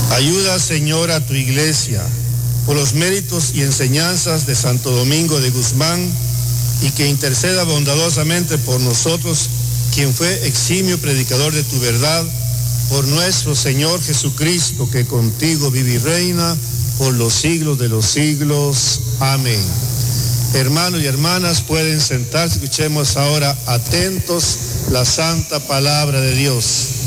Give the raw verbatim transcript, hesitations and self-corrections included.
Ayuda, Señor, a tu iglesia por los méritos y enseñanzas de Santo Domingo de Guzmán, y que interceda bondadosamente por nosotros, quien fue eximio predicador de tu verdad, por nuestro Señor Jesucristo, que contigo vive y reina por los siglos de los siglos. Amén. Hermanos y hermanas, pueden sentarse. Escuchemos ahora atentos la santa palabra de Dios.